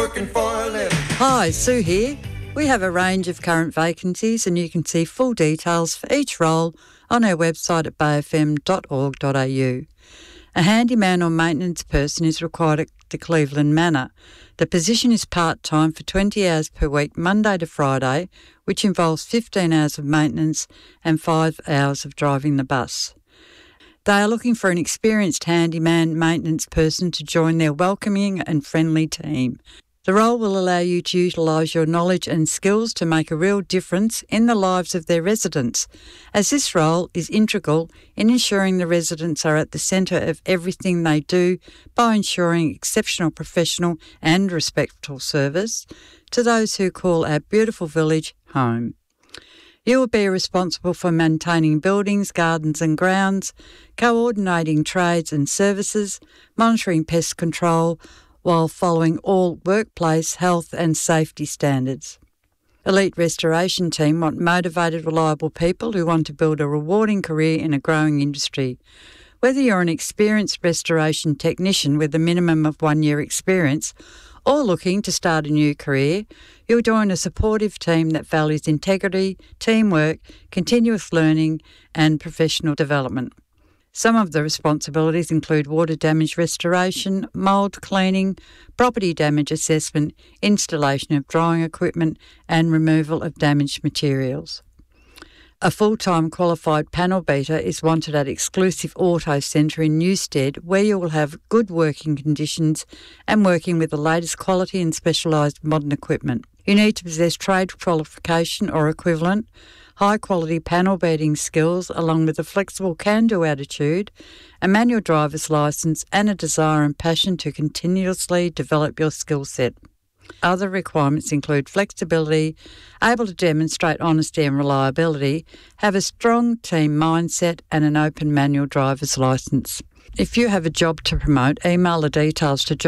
working for a living. Hi, Sue here. We have a range of current vacancies and you can see full details for each role on our website at bayfm.org.au. A handyman or maintenance person is required at the Cleveland Manor. The position is part-time for 20 hours per week, Monday to Friday, which involves 15 hours of maintenance and 5 hours of driving the bus. They are looking for an experienced handyman maintenance person to join their welcoming and friendly team. The role will allow you to utilise your knowledge and skills to make a real difference in the lives of their residents, as this role is integral in ensuring the residents are at the centre of everything they do by ensuring exceptional professional and respectful service to those who call our beautiful village home. You will be responsible for maintaining buildings, gardens and grounds, coordinating trades and services, monitoring pest control, while following all workplace health and safety standards. Elite Restoration Team want motivated, reliable people who want to build a rewarding career in a growing industry. Whether you're an experienced restoration technician with a minimum of 1 year experience or looking to start a new career, you'll join a supportive team that values integrity, teamwork, continuous learning and professional development. Some of the responsibilities include water damage restoration, mould cleaning, property damage assessment, installation of drying equipment and removal of damaged materials. A full-time qualified panel beater is wanted at Exclusive Auto Centre in Newstead, where you will have good working conditions and working with the latest quality and specialised modern equipment. You need to possess trade qualification or equivalent, high-quality panel beating skills along with a flexible can-do attitude, a manual driver's licence and a desire and passion to continuously develop your skill set. Other requirements include flexibility, able to demonstrate honesty and reliability, have a strong team mindset and an open manual driver's licence. If you have a job to promote, email the details to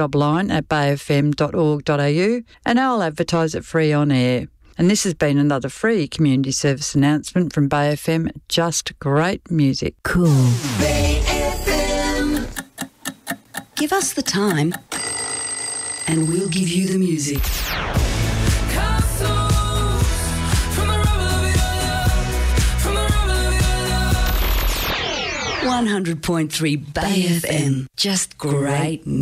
jobline@bayfm.org.au and I'll advertise it free on air. And this has been another free community service announcement from Bay FM. Just great music. Cool. Bay FM. Give us the time and we'll give you the music. 100.3 Bay FM. Just great music.